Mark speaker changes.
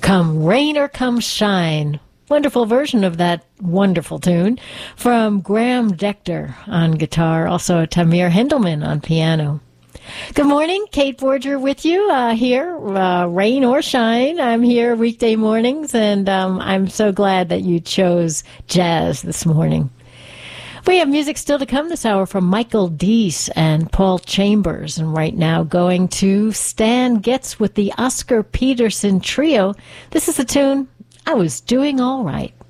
Speaker 1: Come Rain or Come Shine. Wonderful version of that wonderful tune from Graham Decter on guitar, also Tamir Hendelman on piano. Good morning, Kate Borger with you here, rain or shine. I'm here weekday mornings, and I'm so glad that you chose jazz this morning. We have music still to come this hour from Michael Deese and Paul Chambers, and right now going to Stan Getz with the Oscar Peterson Trio. This is the tune, I Was Doing All Right.